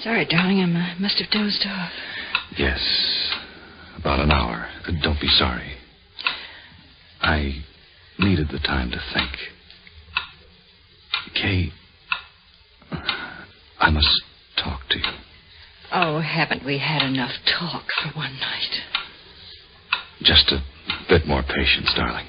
Sorry, darling. I must have dozed off. Yes, about an hour. Don't be sorry. I needed the time to think. Kay, I must talk to you. Oh, haven't we had enough talk for one night? Just a bit more patience, darling.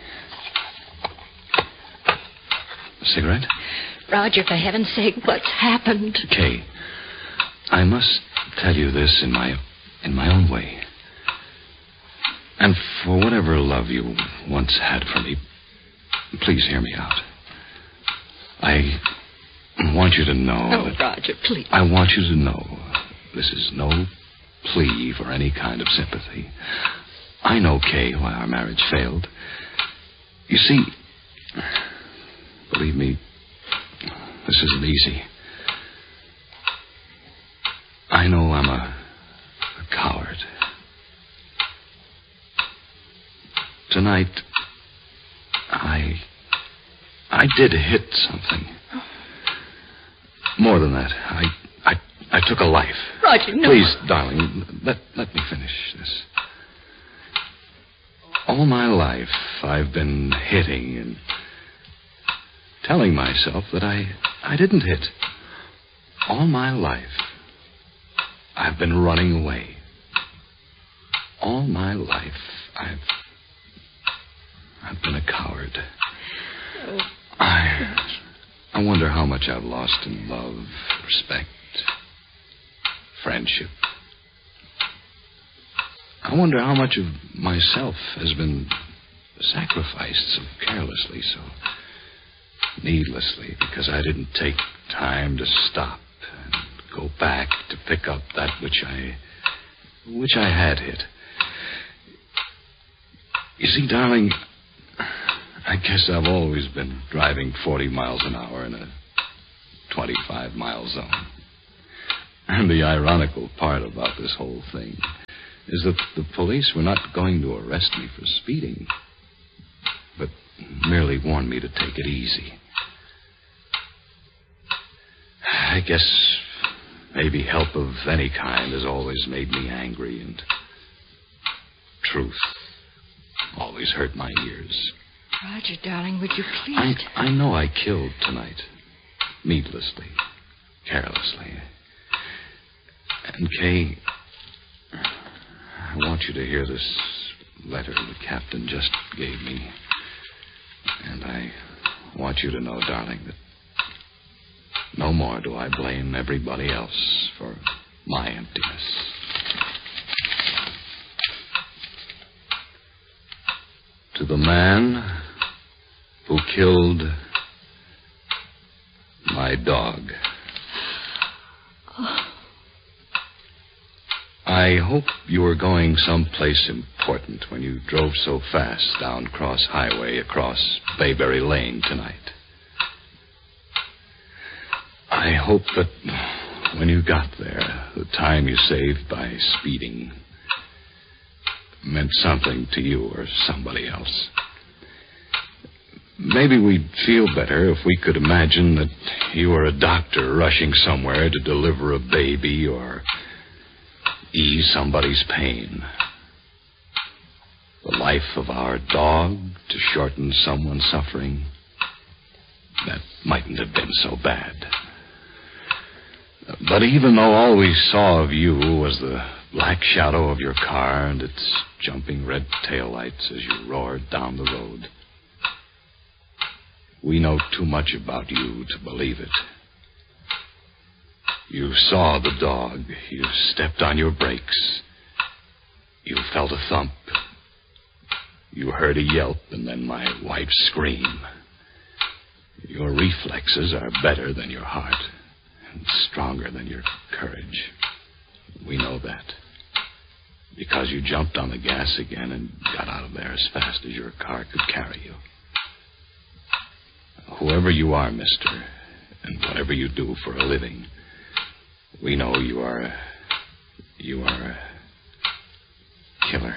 A cigarette? Roger, for heaven's sake, what's happened? Kay, I must tell you this in my own way. And for whatever love you once had for me, please hear me out. I want you to know... Oh, Roger, please. I want you to know this is no plea for any kind of sympathy. I know, Kay, why our marriage failed. You see, believe me, this isn't easy. I know I'm a coward. Tonight, I did hit something. More than that, I took a life. Roger, no. Please, darling, let me finish this. All my life, I've been hitting and telling myself that I didn't hit. All my life, I've been running away. All my life, I've been a coward. Oh. I wonder how much I've lost in love, respect, friendship. I wonder how much of myself has been sacrificed so carelessly, so needlessly, because I didn't take time to stop and go back to pick up that which I had hit. You see, darling, I guess I've always been driving 40 miles an hour in a 25-mile zone. And the ironical part about this whole thing is that the police were not going to arrest me for speeding, but merely warned me to take it easy. I guess maybe help of any kind has always made me angry, and truth always hurt my ears. Roger, darling, would you please... I know I killed tonight. Needlessly. Carelessly. And, Kay, I want you to hear this letter the captain just gave me. And I want you to know, darling, that no more do I blame everybody else for my emptiness. To the man who killed my dog. I hope you were going someplace important when you drove so fast down Cross Highway across Bayberry Lane tonight. I hope that when you got there, the time you saved by speeding meant something to you or somebody else. Maybe we'd feel better if we could imagine that you were a doctor rushing somewhere to deliver a baby or ease somebody's pain. The life of our dog to shorten someone's suffering, that mightn't have been so bad. But even though all we saw of you was the black shadow of your car and its jumping red taillights as you roared down the road, we know too much about you to believe it. You saw the dog. You stepped on your brakes. You felt a thump. You heard a yelp and then my wife's scream. Your reflexes are better than your heart and stronger than your courage. We know that. Because you jumped on the gas again and got out of there as fast as your car could carry you. Whoever you are, mister, and whatever you do for a living, we know you are a killer.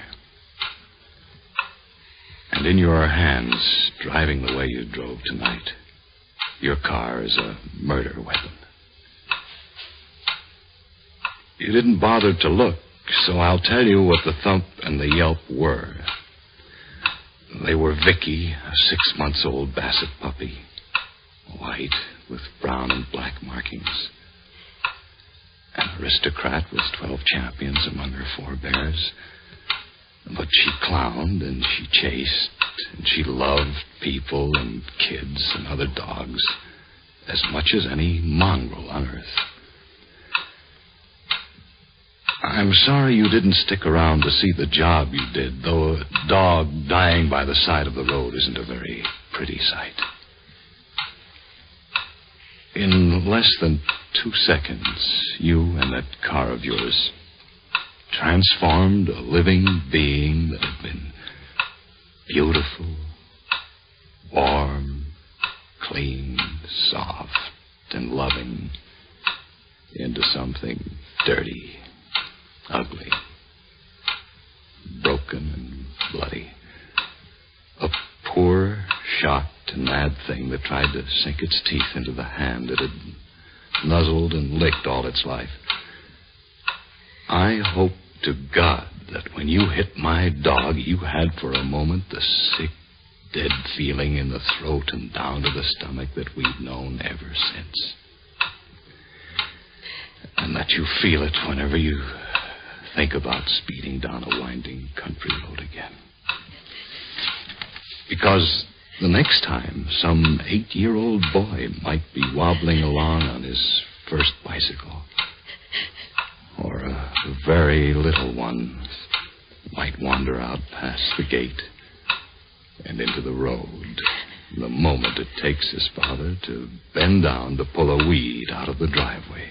And in your hands, driving the way you drove tonight, your car is a murder weapon. You didn't bother to look, so I'll tell you what the thump and the yelp were. They were Vicky, a 6-month-old basset puppy, white with brown and black markings. An aristocrat with 12 champions among her forebears. But she clowned and she chased and she loved people and kids and other dogs as much as any mongrel on earth. I'm sorry you didn't stick around to see the job you did, though a dog dying by the side of the road isn't a very pretty sight. In less than 2 seconds, you and that car of yours transformed a living being that had been beautiful, warm, clean, soft, and loving into something dirty, ugly, broken, and bloody. A poor, shocked, and mad thing that tried to sink its teeth into the hand that had nuzzled and licked all its life. I hope to God that when you hit my dog, you had for a moment the sick, dead feeling in the throat and down to the stomach that we've known ever since. And that you feel it whenever you think about speeding down a winding country road again. Because the next time, some 8-year-old boy might be wobbling along on his first bicycle. Or a very little one might wander out past the gate and into the road the moment it takes his father to bend down to pull a weed out of the driveway.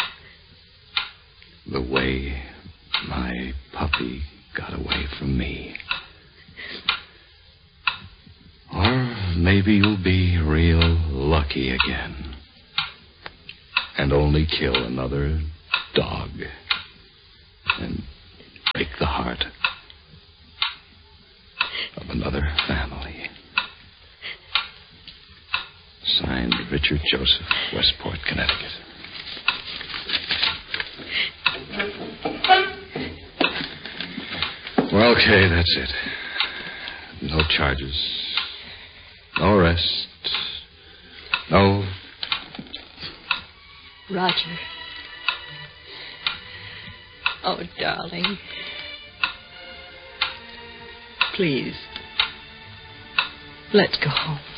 The way my puppy got away from me. Or maybe you'll be real lucky again and only kill another dog and break the heart of another family. Signed, Richard Joseph, Westport, Connecticut. Well, okay, that's it. No charges. No arrest. No... Roger. Oh, darling. Please, let's go home.